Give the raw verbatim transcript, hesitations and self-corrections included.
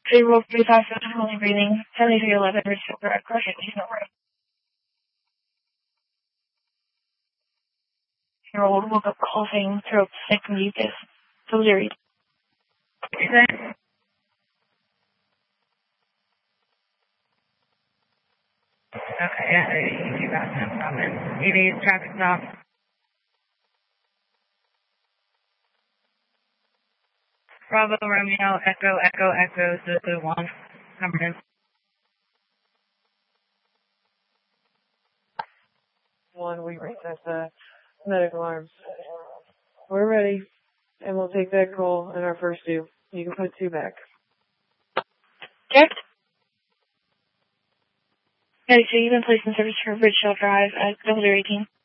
Table three five five, difficulty breathing, seventy-three eleven, Ridgefield Drive, Crush it, please no right. Your old woke up coughing, throat sick, mucus, delirious. Okay. Okay, yeah, you got no problem. You need traffic stop. Bravo, Romeo, Echo, Echo, Echo, Zulu one, number in. One, we reset the medical arms. We're ready, and we'll take that call in our first two. You can put two back. Check. Okay, so you've been placed in service for Ridgefield Drive at double zero eighteen.